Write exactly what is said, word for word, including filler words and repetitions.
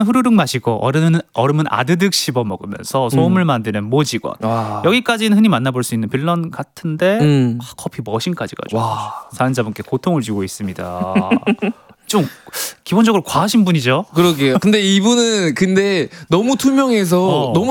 후루룩 마시고 얼음은, 얼음은 아드득 씹어 먹으면서 소음을 음. 만드는 모직원. 와. 여기까지는 흔히 만나볼 수 있는 빌런 같은데 음. 아, 커피 머신까지 가지고 사연자분께 고통을 주고 있습니다. 좀 기본적으로 과하신 분이죠. 그러게요. 근데 이분은 근데 너무 투명해서 어. 너무